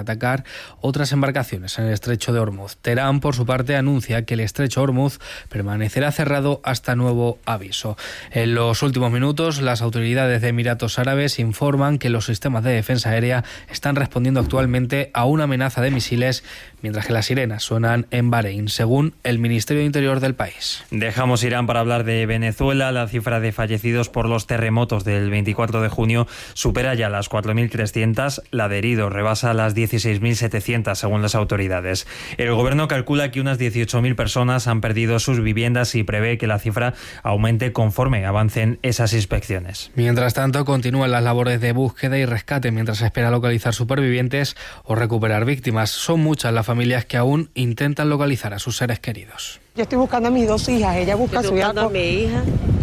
atacar otras embarcaciones en el estrecho de Ormuz. Teherán, por su parte, anuncia que el estrecho Ormuz permanecerá cerrado hasta nuevo aviso. En los últimos minutos, las autoridades de Emiratos Árabes informan que los sistemas de defensa aérea están respondiendo actualmente a una amenaza de misiles, mientras que las sirenas suenan en Bahrein, según el Ministerio de Interior del país. Dejamos Irán para hablar de Venezuela. La cifra de fallecidos por los terremotos del 24 de junio supera ya las 4.300. La de heridos rebasa las 16.700, según las autoridades. El gobierno calcula que unas 18.000 personas han perdido sus viviendas y prevé que la cifra aumente conforme avancen esas inspecciones. Mientras tanto, continúan las labores de búsqueda y rescate mientras se espera localizar supervivientes o recuperar víctimas. Son muchas las familias que aún intentan localizar a sus seres queridos. Yo estoy buscando a mis 2 hijas, ella busca a su hija, a mi hija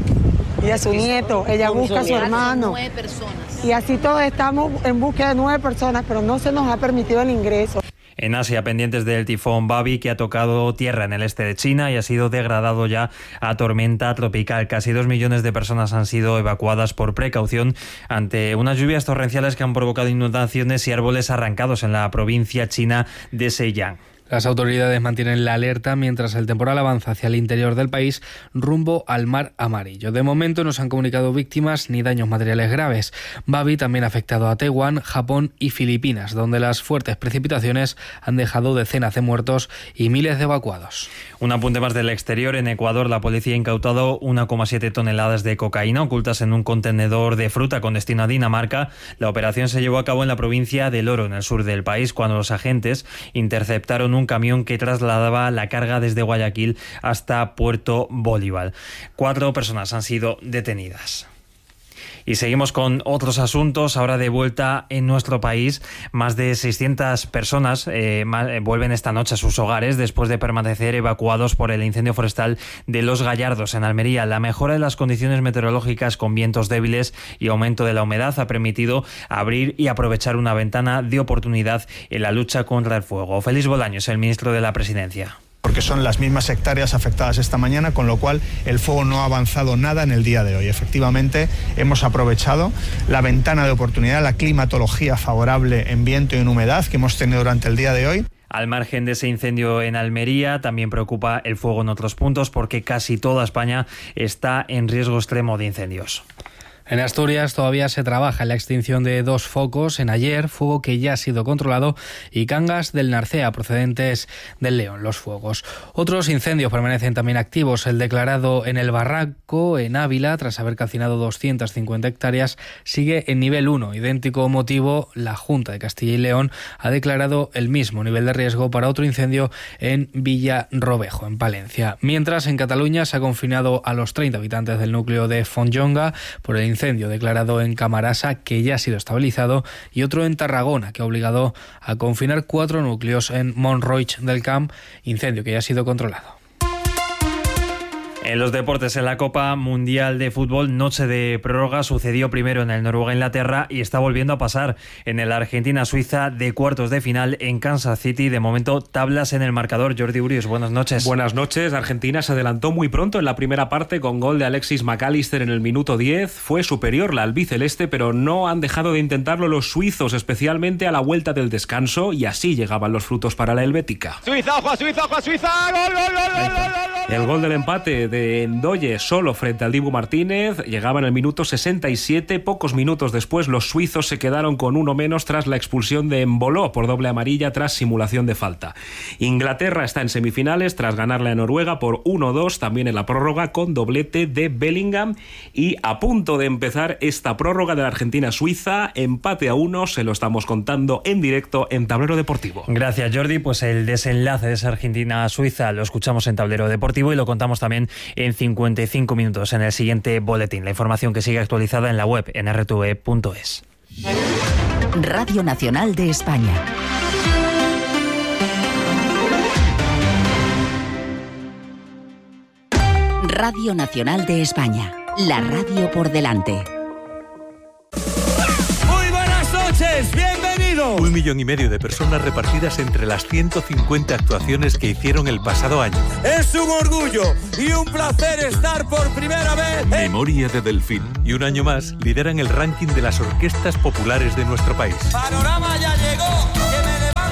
y a su nieto, ella busca a su hermano. 9 personas. Y así todos estamos en búsqueda de 9 personas, pero no se nos ha permitido el ingreso. En Asia, pendientes del tifón Babi, que ha tocado tierra en el este de China y ha sido degradado ya a tormenta tropical. Casi 2 millones de personas han sido evacuadas por precaución ante unas lluvias torrenciales que han provocado inundaciones y árboles arrancados en la provincia china de Zhejiang. Las autoridades mantienen la alerta mientras el temporal avanza hacia el interior del país rumbo al Mar Amarillo. De momento no se han comunicado víctimas ni daños materiales graves. Babi también ha afectado a Taiwán, Japón y Filipinas, donde las fuertes precipitaciones han dejado decenas de muertos y miles de evacuados. Un apunte más del exterior. En Ecuador, la policía ha incautado 1,7 toneladas de cocaína ocultas en un contenedor de fruta con destino a Dinamarca. La operación se llevó a cabo en la provincia del Oro, en el sur del país, cuando los agentes interceptaron un camión que trasladaba la carga desde Guayaquil hasta Puerto Bolívar. 4 personas han sido detenidas. Y seguimos con otros asuntos. Ahora, de vuelta en nuestro país, más de 600 personas vuelven esta noche a sus hogares después de permanecer evacuados por el incendio forestal de Los Gallardos, en Almería. La mejora de las condiciones meteorológicas con vientos débiles y aumento de la humedad ha permitido abrir y aprovechar una ventana de oportunidad en la lucha contra el fuego. Félix Bolaños, el ministro de la Presidencia. Porque son las mismas hectáreas afectadas esta mañana, con lo cual el fuego no ha avanzado nada en el día de hoy. Efectivamente, hemos aprovechado la ventana de oportunidad, la climatología favorable en viento y en humedad que hemos tenido durante el día de hoy. Al margen de ese incendio en Almería, también preocupa el fuego en otros puntos, porque casi toda España está en riesgo extremo de incendios. En Asturias todavía se trabaja en la extinción de 2 focos en Aller, fuego que ya ha sido controlado, y Cangas del Narcea, procedentes del León, los fuegos. Otros incendios permanecen también activos. El declarado en el Barranco, en Ávila, tras haber calcinado 250 hectáreas, sigue en nivel 1. Idéntico motivo, la Junta de Castilla y León ha declarado el mismo nivel de riesgo para otro incendio en Villarrobejo, en Palencia. Mientras, en Cataluña se ha confinado a los 30 habitantes del núcleo de Fonjonga por el incendio declarado en Camarasa, que ya ha sido estabilizado, y otro en Tarragona, que ha obligado a confinar 4 núcleos en Montroig del Camp, incendio que ya ha sido controlado. En los deportes, en la Copa Mundial de Fútbol, noche de prórroga. Sucedió primero en el Noruega-Inglaterra y está volviendo a pasar en el Argentina-Suiza de cuartos de final en Kansas City. De momento, tablas en el marcador. Jordi Urios, buenas noches. Buenas noches. Argentina se adelantó muy pronto en la primera parte con gol de Alexis McAllister en el minuto 10. Fue superior la albiceleste, pero no han dejado de intentarlo los suizos, especialmente a la vuelta del descanso, y así llegaban los frutos para la helvética. Suiza, ojo a Suiza, ojo a Suiza. ¡Gol, gol, gol, gol, gol, gol! El gol del empate de Ndoye solo frente al Dibu Martínez llegaba en el minuto 67. Pocos minutos después, los suizos se quedaron con uno menos tras la expulsión de Embolo por doble amarilla tras simulación de falta. Inglaterra está en semifinales tras ganarle a Noruega por 1-2, también en la prórroga, con doblete de Bellingham, y a punto de empezar esta prórroga de la Argentina-Suiza, empate a 1, se lo estamos contando en directo en Tablero Deportivo. Gracias, Jordi. Pues el desenlace de esa Argentina-Suiza lo escuchamos en Tablero Deportivo y lo contamos también en 55 minutos en el siguiente boletín. La información que sigue actualizada en la web en rtve.es. Radio Nacional de España. Radio Nacional de España. La radio por delante. Muy buenas noches, bienvenidos. 1,5 millones de personas repartidas entre las 150 actuaciones que hicieron el pasado año. Es un orgullo y un placer estar por primera vez. Memoria de Delfín. Y un año más lideran el ranking de las orquestas populares de nuestro país. Panorama ya llegó.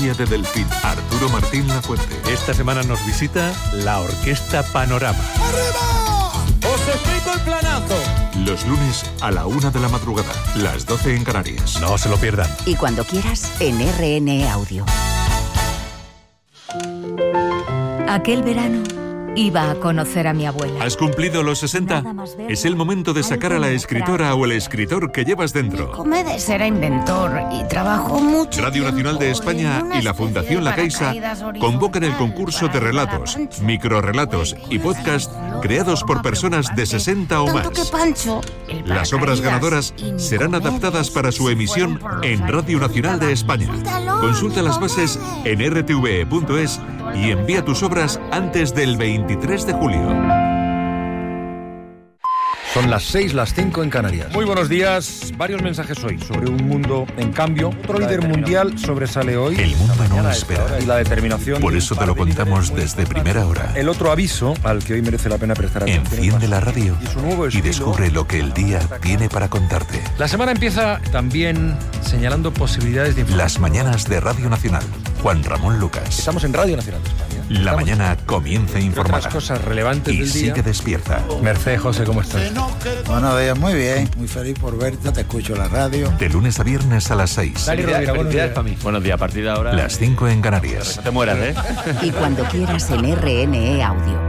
Compañía de Delfín, Arturo Martín Lafuente. Esta semana nos visita la Orquesta Panorama. ¡Arriba! ¡Os explico el planazo! Los lunes a la 1 de la madrugada, las 12 en Canarias. No se lo pierdan. Y cuando quieras, en RN Audio. Aquel verano iba a conocer a mi abuela. ¿Has cumplido los 60? Es el momento de sacar a la escritora o el escritor que llevas dentro. Comedes era inventor y trabajó mucho. Radio Nacional de España y la Fundación La Caixa convocan el concurso de relatos, microrrelatos y podcast creados por personas de 60 o más. Las obras ganadoras serán adaptadas para su emisión en Radio Nacional de España. Consulta las bases en rtve.es y envía tus obras antes del 23 de julio. Son las 6, las 5 en Canarias. Muy buenos días. Varios mensajes hoy sobre un mundo en cambio. Otro líder mundial sobresale hoy. El mundo no espera. Y la determinación. Por eso te lo contamos desde primera hora. El otro aviso al que hoy merece la pena prestar atención. Enciende la radio y descubre lo que el día tiene para contarte. La semana empieza también señalando posibilidades de Las mañanas de Radio Nacional. Juan Ramón Lucas. Estamos en Radio Nacional de España. La mañana comienza informada. Las cosas relevantes y del día. sigue despierta. Mercedes José, ¿cómo estás? Buenos días, muy bien. Muy feliz por verte. Te escucho en la radio. De lunes a viernes a las 6. Dale, Rodríguez, Buenos días, a partir de ahora. Las 5 en Canarias. No te mueras, ¿eh? Y cuando quieras, en RN Audio.